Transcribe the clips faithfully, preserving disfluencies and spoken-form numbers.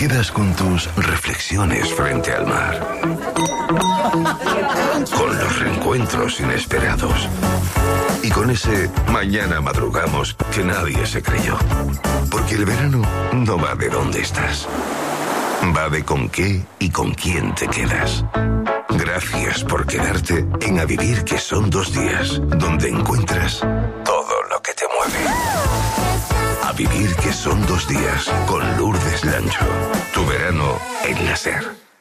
quedas con tus reflexiones frente al mar, con los reencuentros inesperados y con ese mañana madrugamos que nadie se creyó. Porque el verano no va de dónde estás, va de con qué y con quién te quedas. Gracias por quedarte en A Vivir, que son dos días, donde encuentras todo lo que te mueve. A Vivir, que son dos días, con Lourdes Lancho. Tu verano en la SER.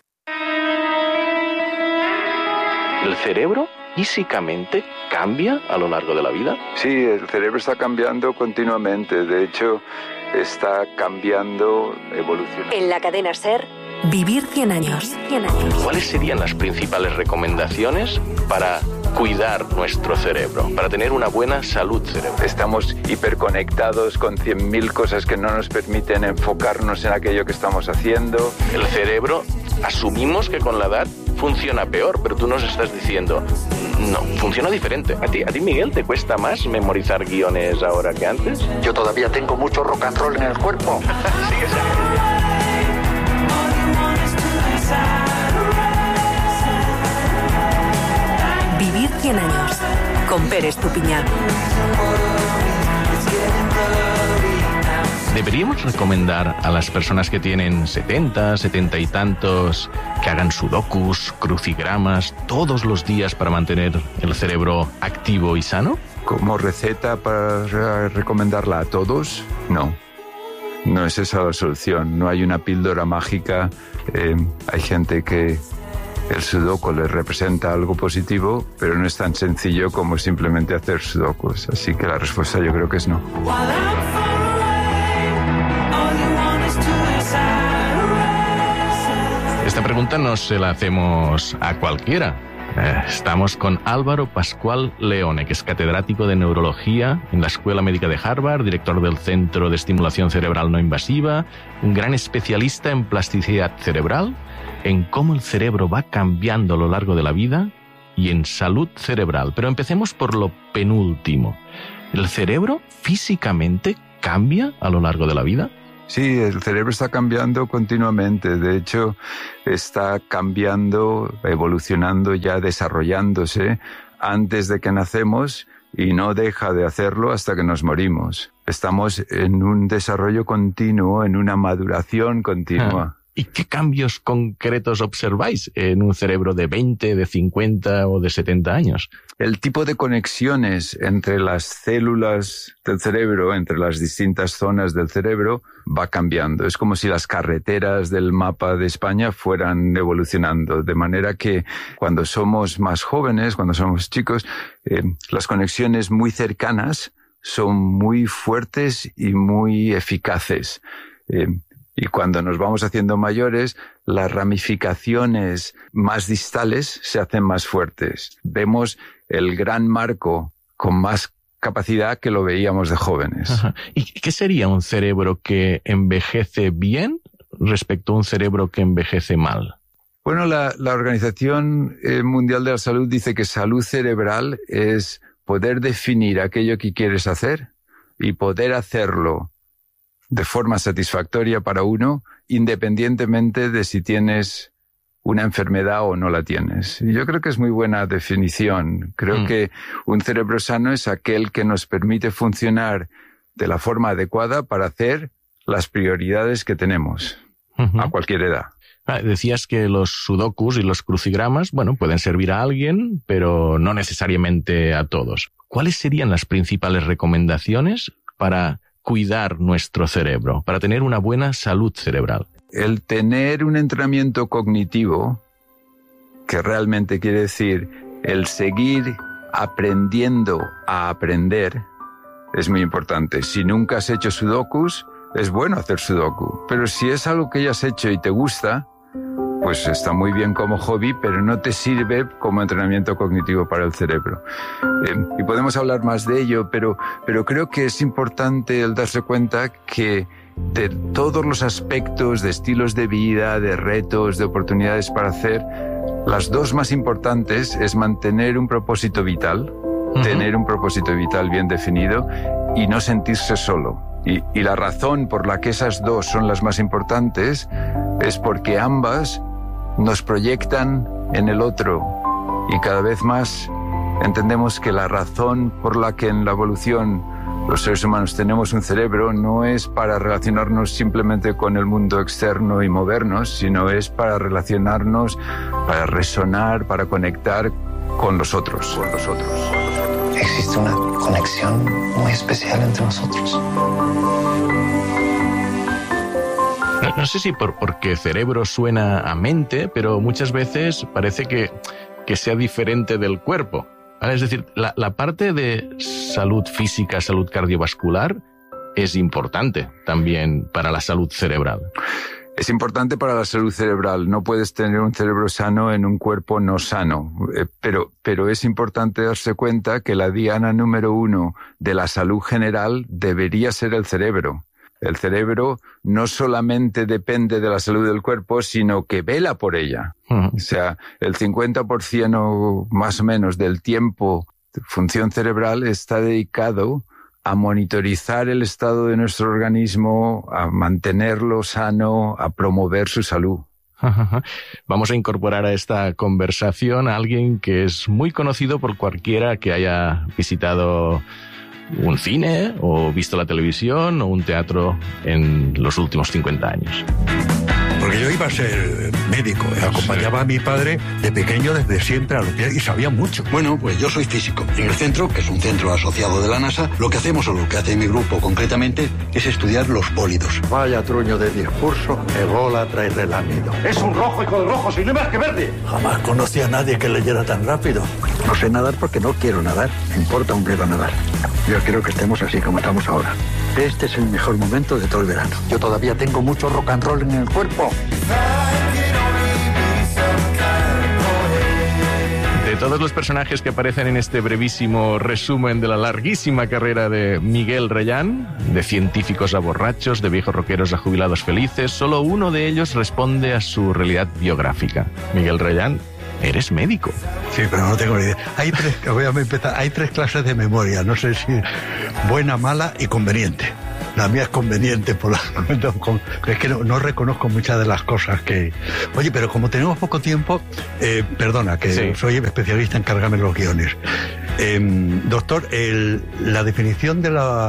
¿El cerebro físicamente cambia a lo largo de la vida? Sí, el cerebro está cambiando continuamente. De hecho, está cambiando, evolucionando. En la cadena SER, Vivir cien años. cien años. ¿Cuáles serían las principales recomendaciones para cuidar nuestro cerebro, para tener una buena salud cerebral? Estamos hiperconectados con cien mil cosas que no nos permiten enfocarnos en aquello que estamos haciendo. El cerebro, asumimos que con la edad funciona peor, pero tú nos estás diciendo, no, funciona diferente. ¿A ti, a ti, Miguel, te cuesta más memorizar guiones ahora que antes? Yo todavía tengo mucho rock and roll en el cuerpo. Sigue, sigue. Vivir cien años, con Pérez Tupiñán. ¿Deberíamos recomendar a las personas que tienen setenta, setenta y tantos que hagan sudokus, crucigramas todos los días para mantener el cerebro activo y sano? ¿Como receta para recomendarla a todos? No. No es esa la solución. No hay una píldora mágica. Eh, hay gente que el sudoku les representa algo positivo, pero no es tan sencillo como simplemente hacer sudokus. Así que la respuesta yo creo que es no. Esta pregunta no se la hacemos a cualquiera. Eh, estamos con Álvaro Pascual Leone, que es catedrático de neurología en la Escuela Médica de Harvard, director del Centro de Estimulación Cerebral No Invasiva, un gran especialista en plasticidad cerebral, en cómo el cerebro va cambiando a lo largo de la vida y en salud cerebral. Pero empecemos por lo penúltimo. ¿El cerebro físicamente cambia a lo largo de la vida? Sí, el cerebro está cambiando continuamente. De hecho, está cambiando, evolucionando, ya desarrollándose antes de que nacemos y no deja de hacerlo hasta que nos morimos. Estamos en un desarrollo continuo, en una maduración continua. ¿Y qué cambios concretos observáis en un cerebro de veinte, de cincuenta o de setenta años? El tipo de conexiones entre las células del cerebro, entre las distintas zonas del cerebro, va cambiando. Es como si las carreteras del mapa de España fueran evolucionando, de manera que cuando somos más jóvenes, cuando somos chicos, eh, las conexiones muy cercanas son muy fuertes y muy eficaces. Eh, Y cuando nos vamos haciendo mayores, las ramificaciones más distales se hacen más fuertes. Vemos el gran marco con más capacidad que lo veíamos de jóvenes. Ajá. ¿Y qué sería un cerebro que envejece bien respecto a un cerebro que envejece mal? Bueno, la, la Organización Mundial de la Salud dice que salud cerebral es poder definir aquello que quieres hacer y poder hacerlo de forma satisfactoria para uno, independientemente de si tienes una enfermedad o no la tienes. Y yo creo que es muy buena definición. Creo mm. que un cerebro sano es aquel que nos permite funcionar de la forma adecuada para hacer las prioridades que tenemos uh-huh. a cualquier edad. Ah, decías que los sudokus y los crucigramas, bueno, pueden servir a alguien, pero no necesariamente a todos. ¿Cuáles serían las principales recomendaciones para cuidar nuestro cerebro, para tener una buena salud cerebral? El tener un entrenamiento cognitivo, que realmente quiere decir el seguir aprendiendo a aprender, es muy importante. Si nunca has hecho sudokus, es bueno hacer sudoku. Pero si es algo que ya has hecho y te gusta, pues está muy bien como hobby, pero no te sirve como entrenamiento cognitivo para el cerebro. Eh, y podemos hablar más de ello, pero, pero creo que es importante el darse cuenta que de todos los aspectos de estilos de vida, de retos, de oportunidades para hacer, las dos más importantes es mantener un propósito vital, uh-huh. tener un propósito vital bien definido y no sentirse solo. Y, y la razón por la que esas dos son las más importantes es porque ambas nos proyectan en el otro. Y cada vez más entendemos que la razón por la que en la evolución los seres humanos tenemos un cerebro no es para relacionarnos simplemente con el mundo externo y movernos, sino es para relacionarnos, para resonar, para conectar con los otros. Con los otros. Existe una conexión muy especial entre nosotros. No, no sé si por, porque cerebro suena a mente, pero muchas veces parece que, que sea diferente del cuerpo. ¿Vale? Es decir, la, la parte de salud física, salud cardiovascular, es importante también para la salud cerebral. Es importante para la salud cerebral. No puedes tener un cerebro sano en un cuerpo no sano. Eh, pero, pero es importante darse cuenta que la diana número uno de la salud general debería ser el cerebro. El cerebro no solamente depende de la salud del cuerpo, sino que vela por ella. Uh-huh. O sea, el cincuenta por ciento más o menos del tiempo de función cerebral está dedicado a monitorizar el estado de nuestro organismo, a mantenerlo sano, a promover su salud. Vamos a incorporar a esta conversación a alguien que es muy conocido por cualquiera que haya visitado un cine o visto la televisión o un teatro en los últimos cincuenta años. Porque yo iba a ser médico, acompañaba a mi padre de pequeño desde siempre a los pies y sabía mucho. Bueno, pues yo soy físico. En el centro, que es un centro asociado de la NASA, lo que hacemos, o lo que hace mi grupo concretamente, es estudiar los bólidos. Vaya truño de discurso, ególatra y relámido. Es un rojo, hijo de rojo, si no es más que verde. Jamás conocí a nadie que leyera tan rápido. No sé nadar porque no quiero nadar. Me importa un bledo nadar. Yo quiero que estemos así como estamos ahora. Este es el mejor momento de todo el verano. Yo todavía tengo mucho rock and roll en el cuerpo. De todos los personajes que aparecen en este brevísimo resumen de la larguísima carrera de Miguel Reyán, de científicos a borrachos, de viejos rockeros a jubilados felices, solo uno de ellos responde a su realidad biográfica. Miguel Reyán, eres médico. Sí, pero no tengo ni idea. Hay tres, voy a empezar, hay tres clases de memoria, no sé si buena, mala y conveniente. La mía es conveniente, por la, es que no, no reconozco muchas de las cosas que... Oye, pero como tenemos poco tiempo, eh, perdona, que sí. Soy especialista en cargarme los guiones. Eh, doctor, el, la definición de la,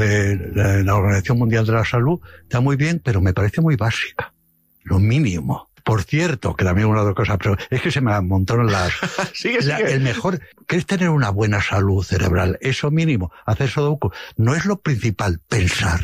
de la, la Organización Mundial de la Salud está muy bien, pero me parece muy básica. Lo mínimo. Por cierto, que también una de las cosas, pero es que se me amontonan las... sigue, la, sigue. El mejor, ¿qué es tener una buena salud cerebral? Eso mínimo, hacer sudoku. No es lo principal, pensar,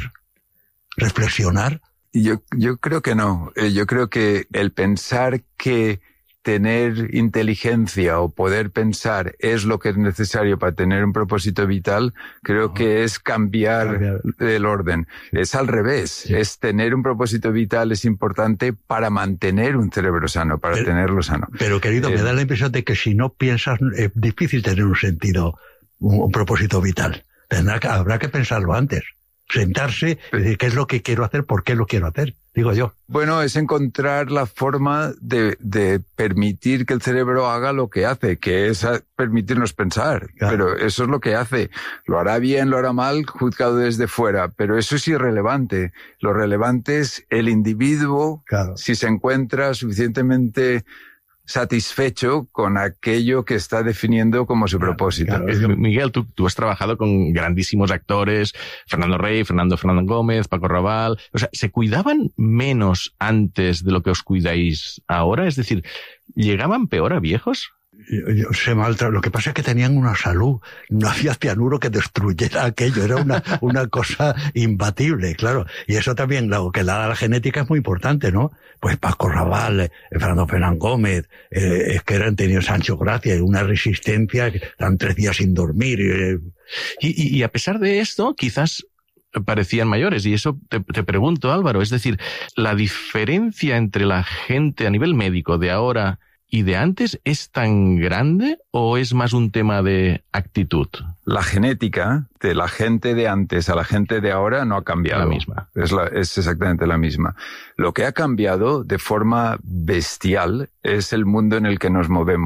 reflexionar. Yo, yo creo que no. Yo creo que el pensar que tener inteligencia o poder pensar es lo que es necesario para tener un propósito vital, creo que es cambiar, cambiar. el orden. Sí. Es al revés. Sí. Es tener un propósito vital es importante para mantener un cerebro sano, para pero, tenerlo sano. Pero querido, eh, me da la impresión de que si no piensas, es difícil tener un sentido, un, un propósito vital. Tendrá que, habrá que pensarlo antes. Sentarse, decir, ¿qué es lo que quiero hacer? ¿Por qué lo quiero hacer? Digo yo. Bueno, es encontrar la forma de, de permitir que el cerebro haga lo que hace, que es permitirnos pensar. Claro. Pero eso es lo que hace. Lo hará bien, lo hará mal, juzgado desde fuera. Pero eso es irrelevante. Lo relevante es el individuo, claro. Si se encuentra suficientemente satisfecho con aquello que está definiendo como su claro, propósito. Claro. Miguel, tú, tú has trabajado con grandísimos actores, Fernando Rey, Fernando Fernando Gómez, Paco Raval. O sea, ¿se cuidaban menos antes de lo que os cuidáis ahora? Es decir, ¿llegaban peor a viejos? Yo, yo sé maltra... Lo que pasa es que tenían una salud. No había cianuro que destruyera aquello. Era una, una cosa imbatible, claro. Y eso también, lo que da la genética es muy importante, ¿no? Pues Paco Raval, eh, Fernando Fernán Gómez, eh, es que eran tenido Sancho Gracia, una resistencia, que estaban tres días sin dormir. Eh. Y, y, y a pesar de esto, quizás parecían mayores. Y eso te, te pregunto, Álvaro, es decir, ¿la diferencia entre la gente a nivel médico de ahora y de antes es tan grande o es más un tema de actitud? La genética de la gente de antes a la gente de ahora no ha cambiado. La misma. Es, la, es exactamente la misma. Lo que ha cambiado de forma bestial es el mundo en el que nos movemos.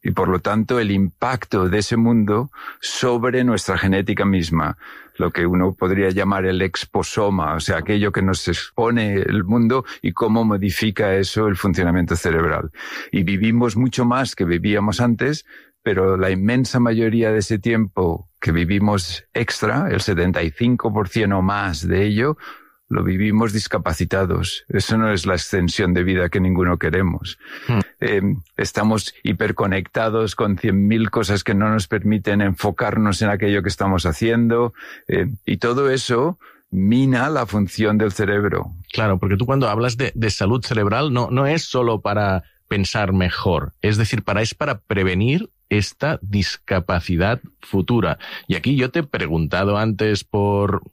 y por lo tanto el impacto de ese mundo sobre nuestra genética misma, lo que uno podría llamar el exposoma, o sea, aquello que nos expone el mundo y cómo modifica eso el funcionamiento cerebral. Y vivimos mucho más que vivíamos antes, pero la inmensa mayoría de ese tiempo que vivimos extra, el setenta y cinco por ciento o más de ello, lo vivimos discapacitados. Eso no es la extensión de vida que ninguno queremos. Hmm. Eh, estamos hiperconectados con cien mil cosas que no nos permiten enfocarnos en aquello que estamos haciendo, eh, y todo eso mina la función del cerebro. Claro, porque tú cuando hablas de, de salud cerebral no, no es solo para pensar mejor, es decir, para, es para prevenir esta discapacidad futura. Y aquí yo te he preguntado antes por...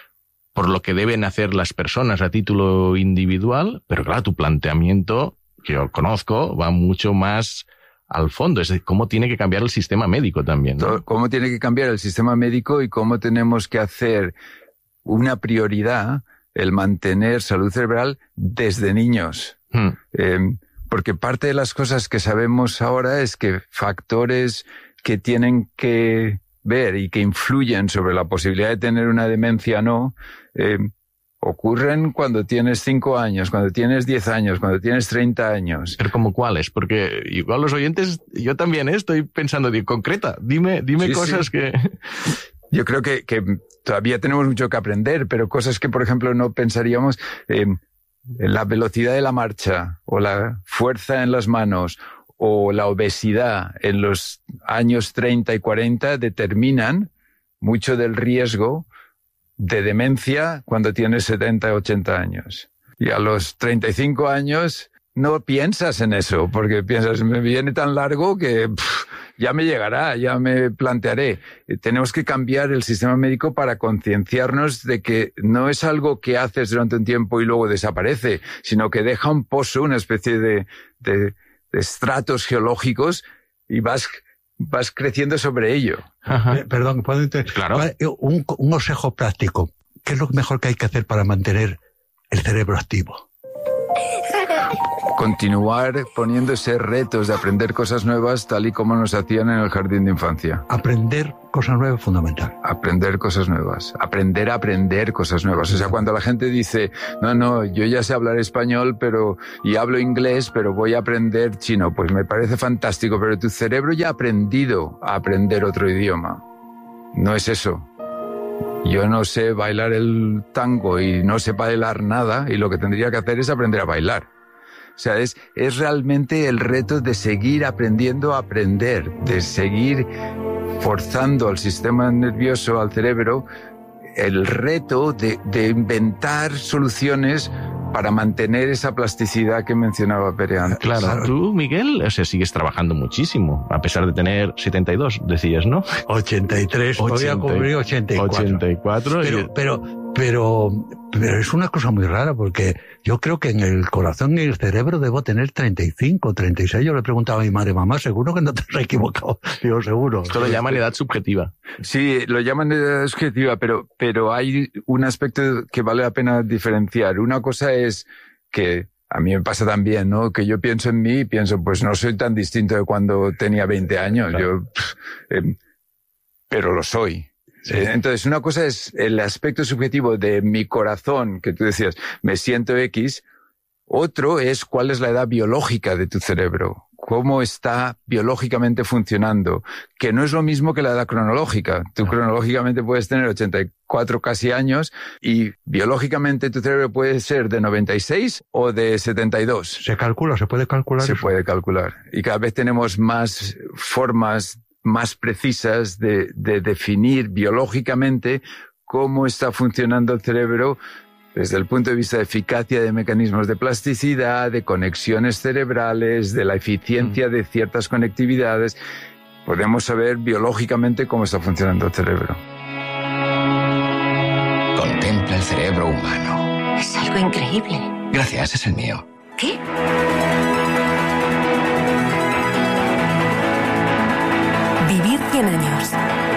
por lo que deben hacer las personas a título individual, pero claro, tu planteamiento, que yo conozco, va mucho más al fondo, es decir, cómo tiene que cambiar el sistema médico también, ¿no? Cómo tiene que cambiar el sistema médico y cómo tenemos que hacer una prioridad el mantener salud cerebral desde niños. Hmm. Eh, porque parte de las cosas que sabemos ahora es que factores que tienen que ver y que influyen sobre la posibilidad de tener una demencia o no, eh, ocurren cuando tienes cinco años, cuando tienes diez años, cuando tienes treinta años. ¿Pero como cuáles? Porque igual los oyentes, yo también ¿eh? estoy pensando, de concreta, dime, dime sí, cosas sí. que... Yo creo que, que todavía tenemos mucho que aprender, pero cosas que, por ejemplo, no pensaríamos, eh, la velocidad de la marcha o la fuerza en las manos o la obesidad en los años treinta y cuarenta determinan mucho del riesgo de demencia cuando tienes setenta, ochenta años. Y a los treinta y cinco años no piensas en eso, porque piensas, me viene tan largo que pff, ya me llegará, ya me plantearé. Tenemos que cambiar el sistema médico para concienciarnos de que no es algo que haces durante un tiempo y luego desaparece, sino que deja un pozo, una especie de... de de estratos geológicos y vas, vas creciendo sobre ello. Ajá. Perdón, ¿puedo inter... claro. Un, un consejo práctico. ¿Qué es lo mejor que hay que hacer para mantener el cerebro activo? Continuar poniéndose retos de aprender cosas nuevas tal y como nos hacían en el jardín de infancia. Aprender cosas nuevas es fundamental. Aprender cosas nuevas. Aprender a aprender cosas nuevas. O sea, cuando la gente dice, no, no, yo ya sé hablar español pero y hablo inglés, pero voy a aprender chino, pues me parece fantástico, pero tu cerebro ya ha aprendido a aprender otro idioma. No es eso. Yo no sé bailar el tango y no sé bailar nada, y lo que tendría que hacer es aprender a bailar. O sea, es, es realmente el reto de seguir aprendiendo a aprender, de seguir forzando al sistema nervioso, al cerebro, el reto de, de inventar soluciones para mantener esa plasticidad que mencionaba Pere antes. Claro, tú, Miguel, o sea, sigues trabajando muchísimo, a pesar de tener setenta y dos, decías, ¿no? ochenta y tres, voy a cubrir ochenta y cuatro. ochenta y cuatro. Pero, y... pero, pero, pero es una cosa muy rara, porque yo creo que en el corazón y el cerebro debo tener treinta y cinco, treinta y seis. Yo le preguntaba a mi madre, mamá, ¿seguro que no te has equivocado? Digo, seguro. Esto lo llaman edad subjetiva. Sí, lo llaman edad subjetiva, pero, pero hay un aspecto que vale la pena diferenciar. Una cosa es que a mí me pasa también, ¿no? Que yo pienso en mí y pienso, pues no soy tan distinto de cuando tenía veinte años. Claro. Yo, eh, pero lo soy. Sí. Entonces, una cosa es el aspecto subjetivo de mi corazón, que tú decías, me siento X. Otro es cuál es la edad biológica de tu cerebro, cómo está biológicamente funcionando, que no es lo mismo que la edad cronológica. Tú cronológicamente puedes tener ochenta y cuatro casi años y biológicamente tu cerebro puede ser de noventa y seis o de setenta y dos. ¿Se calcula? ¿Se puede calcular? Se eso? puede calcular. Y cada vez tenemos más formas más precisas de, de definir biológicamente cómo está funcionando el cerebro desde el punto de vista de eficacia de mecanismos de plasticidad, de conexiones cerebrales, de la eficiencia de ciertas conectividades. Podemos saber biológicamente cómo está funcionando el cerebro. Contempla el cerebro humano. Es algo increíble. Gracias, es el mío. ¿Qué? Vivir cien años.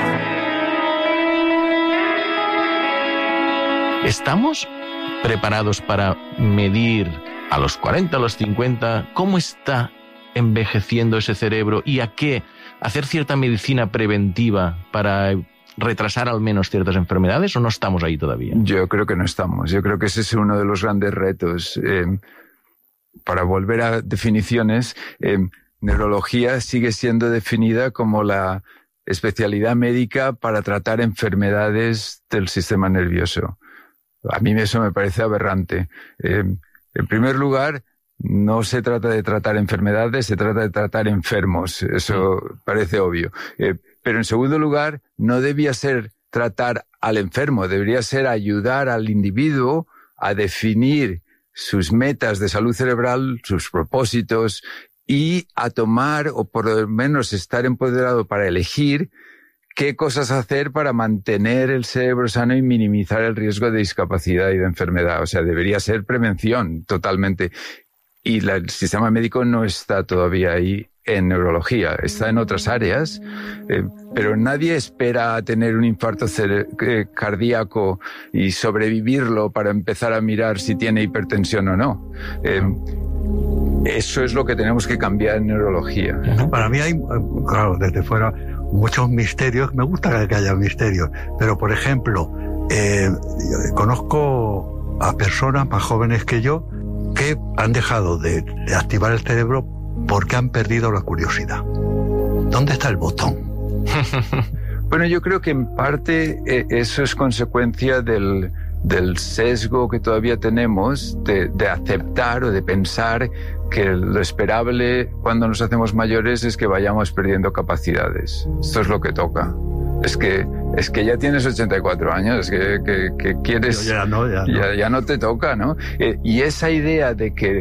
¿Estamos preparados para medir a los cuarenta, a los cincuenta, cómo está envejeciendo ese cerebro y a qué hacer cierta medicina preventiva para retrasar al menos ciertas enfermedades, o no estamos ahí todavía? Yo creo que no estamos. Yo creo que ese es uno de los grandes retos. Eh, para volver a definiciones, eh, neurología sigue siendo definida como la especialidad médica para tratar enfermedades del sistema nervioso. A mí eso me parece aberrante. Eh, en primer lugar, no se trata de tratar enfermedades, se trata de tratar enfermos. Eso parece obvio. Eh, pero en segundo lugar, no debía ser tratar al enfermo, debería ser ayudar al individuo a definir sus metas de salud cerebral, sus propósitos, y a tomar, o por lo menos estar empoderado para elegir qué cosas hacer para mantener el cerebro sano y minimizar el riesgo de discapacidad y de enfermedad. O sea, debería ser prevención totalmente. Y la, el sistema médico no está todavía ahí en neurología, está en otras áreas, eh, pero nadie espera a tener un infarto eh, cardíaco y sobrevivirlo para empezar a mirar si tiene hipertensión o no. Eh, eso es lo que tenemos que cambiar en neurología. Para mí hay, claro, desde fuera, muchos misterios. Me gusta que haya misterios, pero por ejemplo, eh, conozco a personas más jóvenes que yo que han dejado de, de activar el cerebro porque han perdido la curiosidad. ¿Dónde está el botón? Bueno, yo creo que en parte eh, eso es consecuencia del, del sesgo que todavía tenemos de, de aceptar o de pensar que lo esperable cuando nos hacemos mayores es que vayamos perdiendo capacidades. Esto es lo que toca. Es que, es que ya tienes ochenta y cuatro años, que, que, que quieres... Ya no, ya no. Ya, ya no te toca, ¿no? Eh, y esa idea de que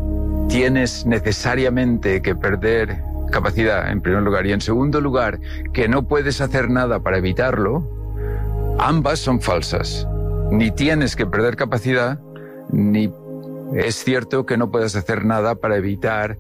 tienes necesariamente que perder capacidad, en primer lugar, y en segundo lugar, que no puedes hacer nada para evitarlo, ambas son falsas. Ni tienes que perder capacidad, ni es cierto que no puedes hacer nada para evitar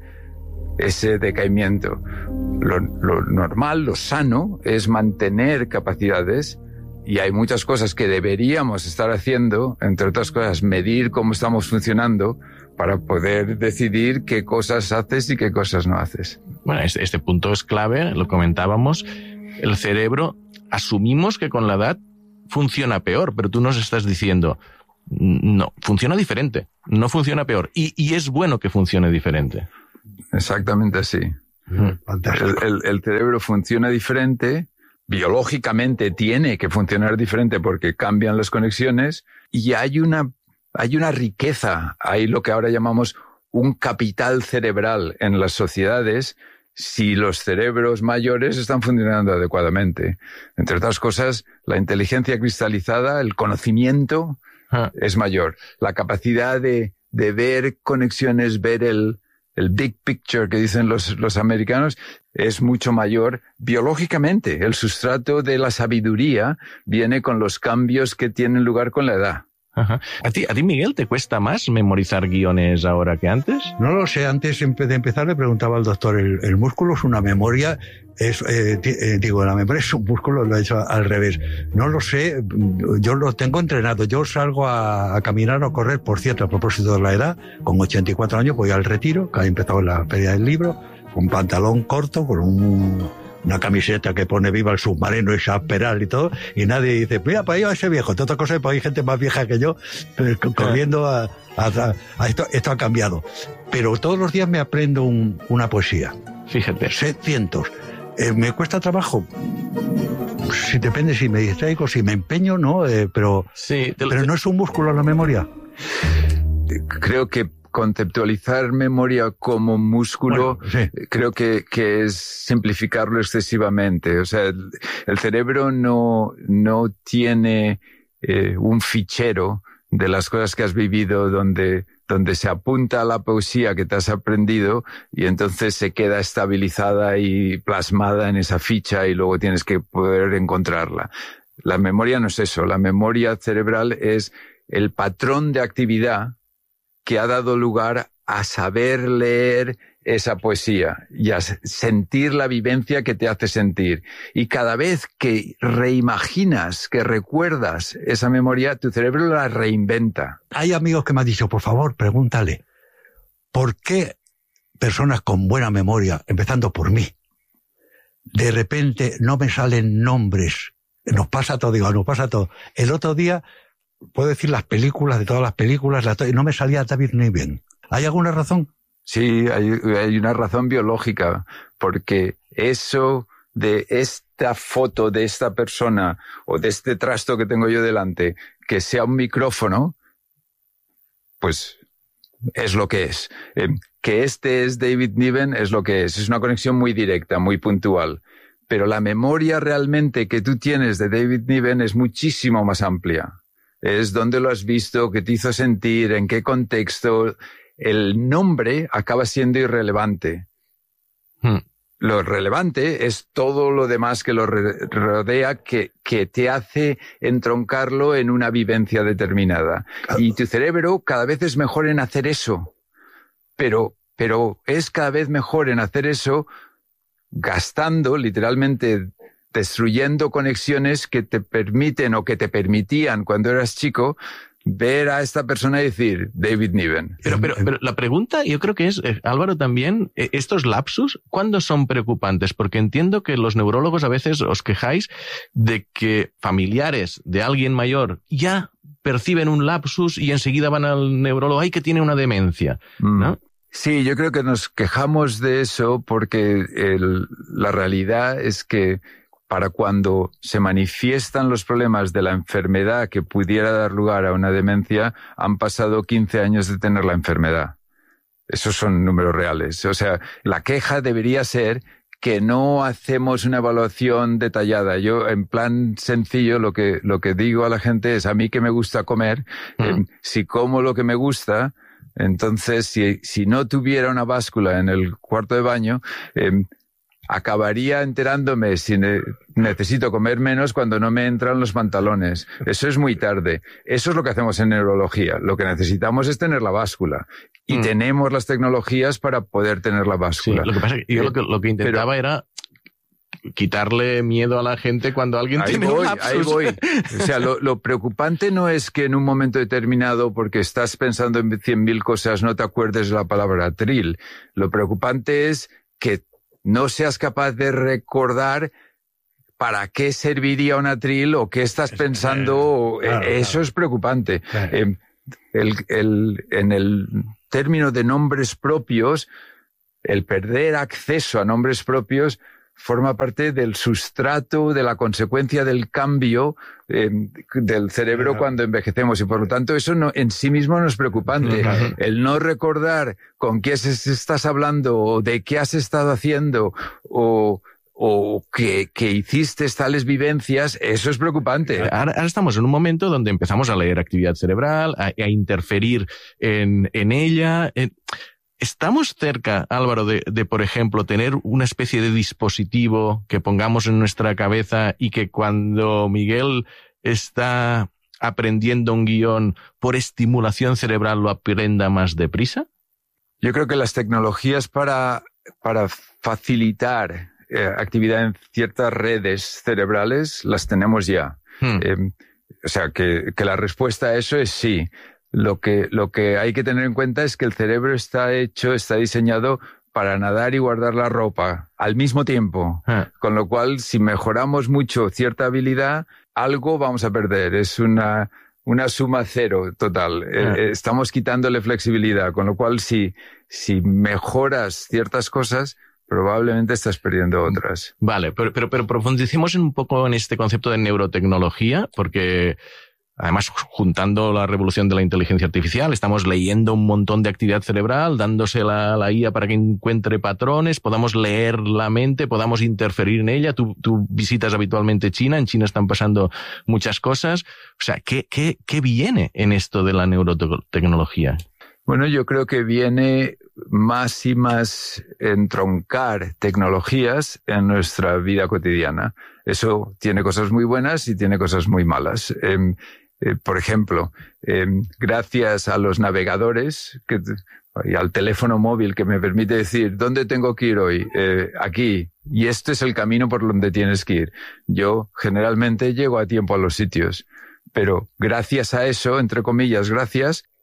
ese decaimiento. Lo, lo normal, lo sano, es mantener capacidades, y hay muchas cosas que deberíamos estar haciendo, entre otras cosas, medir cómo estamos funcionando para poder decidir qué cosas haces y qué cosas no haces. Bueno, este, este punto es clave, lo comentábamos. El cerebro, asumimos que con la edad funciona peor, pero tú nos estás diciendo, no, funciona diferente, no funciona peor, y, y es bueno que funcione diferente. Exactamente así. Mm, el, el, el cerebro funciona diferente, biológicamente tiene que funcionar diferente porque cambian las conexiones, y hay una, hay una riqueza, hay lo que ahora llamamos un capital cerebral en las sociedades si los cerebros mayores están funcionando adecuadamente. Entre otras cosas, la inteligencia cristalizada, el conocimiento ah. es mayor. La capacidad de, de ver conexiones, ver el, el big picture que dicen los, los americanos, es mucho mayor biológicamente. El sustrato de la sabiduría viene con los cambios que tienen lugar con la edad. Ajá. ¿A ti, a ti, Miguel, te cuesta más memorizar guiones ahora que antes? No lo sé. Antes de empezar le preguntaba al doctor, ¿el, el músculo es una memoria? Es, eh, eh, digo, la memoria es un músculo, lo he hecho al revés. No lo sé, yo lo tengo entrenado. Yo salgo a, a caminar o a correr, por cierto, a propósito de la edad, con ochenta y cuatro años voy al retiro, que ha empezado en la feria del libro, con pantalón corto, con un... una camiseta que pone viva el submarino y Chaperal y todo, y nadie dice, mira, para allá ese viejo. Otra cosa es que hay gente más vieja que yo corriendo a, a, a esto, esto ha cambiado. Pero todos los días me aprendo un, una poesía. Fíjate. Sé cientos. Eh, me cuesta trabajo. Si depende si me distraigo, si me empeño, no, eh, pero, sí, te lo, pero no es un músculo la memoria. Creo que conceptualizar memoria como músculo, bueno, sí. creo que, que es simplificarlo excesivamente. O sea, el, el cerebro no, no tiene eh, un fichero de las cosas que has vivido donde, donde se apunta a la poesía que te has aprendido y entonces se queda estabilizada y plasmada en esa ficha y luego tienes que poder encontrarla. La memoria no es eso. La memoria cerebral es el patrón de actividad que ha dado lugar a saber leer esa poesía y a sentir la vivencia que te hace sentir. Y cada vez que reimaginas, que recuerdas esa memoria, tu cerebro la reinventa. Hay amigos que me han dicho, por favor, pregúntale, ¿por qué personas con buena memoria, empezando por mí, de repente no me salen nombres. Nos pasa todo, digo, nos pasa todo. El otro día, puedo decir las películas, de todas las películas, la to- no me salía David Niven. ¿Hay alguna razón? Sí, hay, hay una razón biológica, porque eso de esta foto de esta persona o de este trasto que tengo yo delante, que sea un micrófono, pues es lo que es. Eh, que este es David Niven es lo que es. Es una conexión muy directa, muy puntual. Pero la memoria realmente que tú tienes de David Niven es muchísimo más amplia. Es dónde lo has visto, qué te hizo sentir, en qué contexto. El nombre acaba siendo irrelevante. Hmm. Lo relevante es todo lo demás que lo re- rodea, que, que te hace entroncarlo en una vivencia determinada. Y tu cerebro cada vez es mejor en hacer eso. Pero, pero es cada vez mejor en hacer eso gastando, literalmente destruyendo conexiones que te permiten o que te permitían cuando eras chico ver a esta persona y decir David Niven. Pero, pero, pero la pregunta yo creo que es, eh, Álvaro, también, eh, estos lapsus, ¿cuándo son preocupantes? Porque entiendo que los neurólogos a veces os quejáis de que familiares de alguien mayor ya perciben un lapsus y enseguida van al neurólogo, ¡ay, que tiene una demencia! ¿No? Sí, yo creo que nos quejamos de eso porque el, la realidad es que para cuando se manifiestan los problemas de la enfermedad que pudiera dar lugar a una demencia, han pasado quince años de tener la enfermedad. Esos son números reales. O sea, la queja debería ser que no hacemos una evaluación detallada. Yo, en plan sencillo, lo que, lo que digo a la gente es, a mí que me gusta comer, mm. eh, si como lo que me gusta, entonces, si, si no tuviera una báscula en el cuarto de baño, eh, acabaría enterándome si ne- necesito comer menos cuando no me entran los pantalones. Eso es muy tarde. Eso es lo que hacemos en neurología. Lo que necesitamos es tener la báscula. Y mm. tenemos las tecnologías para poder tener la báscula. Sí, lo que pasa es que yo eh, lo, que, lo que intentaba pero, era quitarle miedo a la gente cuando alguien ahí tiene voy, un lapsus. Ahí voy. O sea, lo, lo preocupante no es que en un momento determinado, porque estás pensando en cien mil cosas, no te acuerdes de la palabra atril. Lo preocupante es que no seas capaz de recordar para qué serviría un atril o qué estás pensando. Claro, Eso claro. es preocupante. Claro. Eh, el, el, en el término de nombres propios, el perder acceso a nombres propios forma parte del sustrato, de la consecuencia del cambio eh, del cerebro cuando envejecemos y por lo tanto eso no, en sí mismo no es preocupante. Uh-huh. El no recordar con quién estás hablando o de qué has estado haciendo o, o que, que hiciste tales vivencias, eso es preocupante. Ahora, ahora estamos en un momento donde empezamos a leer actividad cerebral, a, a interferir en, en ella. En... ¿Estamos cerca, Álvaro, de, de, por ejemplo, tener una especie de dispositivo que pongamos en nuestra cabeza y que cuando Miguel está aprendiendo un guión por estimulación cerebral lo aprenda más deprisa? Yo creo que las tecnologías para, para facilitar eh, actividad en ciertas redes cerebrales las tenemos ya. Hmm. Eh, o sea, que, que la respuesta a eso es sí. Lo que, lo que hay que tener en cuenta es que el cerebro está hecho, está diseñado para nadar y guardar la ropa al mismo tiempo. Ah. Con lo cual, si mejoramos mucho cierta habilidad, algo vamos a perder. Es una, una suma cero total. Ah. Eh, estamos quitándole flexibilidad. Con lo cual, si, si mejoras ciertas cosas, probablemente estás perdiendo otras. Vale, pero, pero, pero profundicemos un poco en este concepto de neurotecnología, porque además, juntando la revolución de la inteligencia artificial, estamos leyendo un montón de actividad cerebral, dándosela a la I A para que encuentre patrones, podamos leer la mente, podamos interferir en ella. Tú, tú visitas habitualmente China, en China están pasando muchas cosas. O sea, ¿qué, qué, qué viene en esto de la neurotecnología? Bueno, yo creo que viene más y más entroncar tecnologías en nuestra vida cotidiana. Eso tiene cosas muy buenas y tiene cosas muy malas. Eh, Eh, por ejemplo, eh, gracias a los navegadores que, y al teléfono móvil que me permite decir ¿dónde tengo que ir hoy? Eh, aquí. Y este es el camino por donde tienes que ir. Yo generalmente llego a tiempo a los sitios, pero gracias a eso, entre comillas, gracias,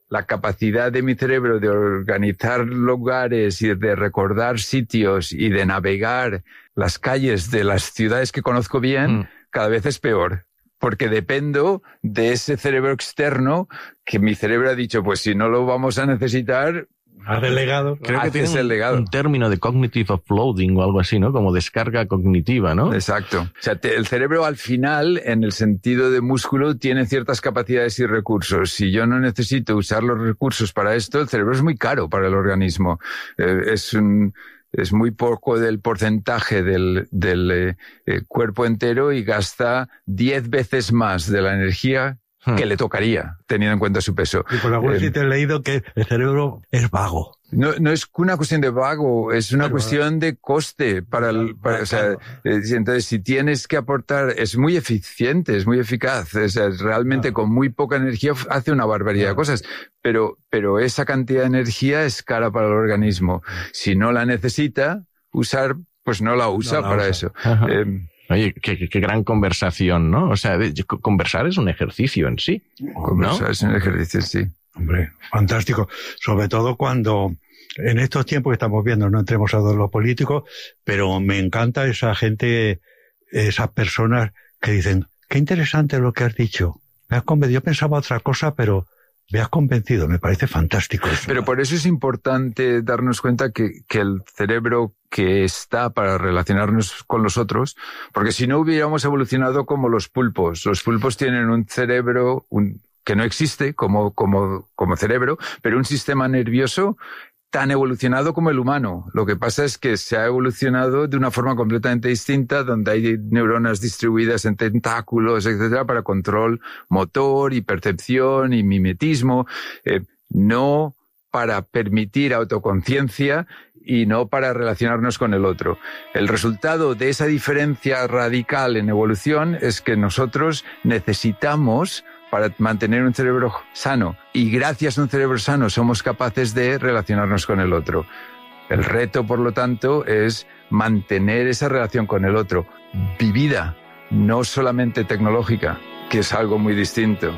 la capacidad de mi cerebro de organizar lugares y de recordar sitios y de navegar las calles de las ciudades que conozco bien, mm. cada vez es peor. Porque dependo de ese cerebro externo que mi cerebro ha dicho, pues si no lo vamos a necesitar... Ha delegado. Creo que tiene un, un término de cognitive offloading o algo así, ¿no? Como descarga cognitiva, ¿no? Exacto. O sea, te, el cerebro al final, en el sentido de músculo, tiene ciertas capacidades y recursos. Si yo no necesito usar los recursos para esto, el cerebro es muy caro para el organismo. Eh, es un... Es muy poco del porcentaje del, del eh, eh, cuerpo entero y gasta diez veces más de la energía hmm. que le tocaría, teniendo en cuenta su peso. Y por algún eh, sitio he leído que el cerebro es vago. No, no es una cuestión de vago, es una claro, cuestión de coste para el, para, o sea, eh, entonces si tienes que aportar, es muy eficiente, es muy eficaz, o sea, realmente claro. con muy poca energía hace una barbaridad claro. de cosas, pero, pero esa cantidad de energía es cara para el organismo. Si no la necesita usar, pues no la usa no la para usa. eso. Eh, Oye, qué, qué gran conversación, ¿no? O sea, de, conversar es un ejercicio en sí. Conversar ¿no? es un ejercicio, sí. Hombre, fantástico. Sobre todo cuando en estos tiempos que estamos viendo, no entremos a lo político, pero me encanta esa gente, esas personas que dicen, qué interesante lo que has dicho. Me has convencido. Yo pensaba otra cosa, pero me has convencido. Me parece fantástico eso. Pero por eso es importante darnos cuenta que, que el cerebro que está para relacionarnos con los otros, porque si no hubiéramos evolucionado como los pulpos. Los pulpos tienen un cerebro, un que no existe como, como, como cerebro, pero un sistema nervioso tan evolucionado como el humano. Lo que pasa es que se ha evolucionado de una forma completamente distinta, donde hay neuronas distribuidas en tentáculos, etcétera, para control motor y percepción y mimetismo, eh, no para permitir autoconciencia y no para relacionarnos con el otro. El resultado de esa diferencia radical en evolución es que nosotros necesitamos para mantener un cerebro sano. Y gracias a un cerebro sano somos capaces de relacionarnos con el otro. El reto, por lo tanto, es mantener esa relación con el otro, vivida, no solamente tecnológica, que es algo muy distinto.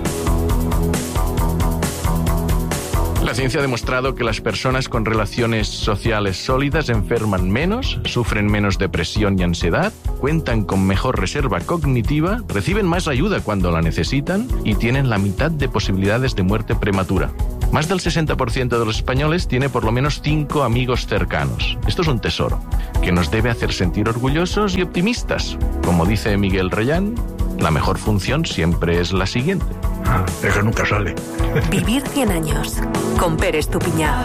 La ciencia ha demostrado que las personas con relaciones sociales sólidas enferman menos, sufren menos depresión y ansiedad, cuentan con mejor reserva cognitiva, reciben más ayuda cuando la necesitan y tienen la mitad de posibilidades de muerte prematura. Más del sesenta por ciento de los españoles tiene por lo menos cinco amigos cercanos. Esto es un tesoro que nos debe hacer sentir orgullosos y optimistas. Como dice Miguel Reyán, la mejor función siempre es la siguiente. Ah, eso nunca sale. Vivir cien años con Pere Estupiñán.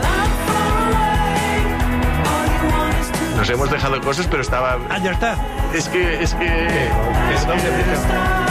Nos hemos dejado cosas, pero estaba... Ah, ya está. Es que... Es que... Es que...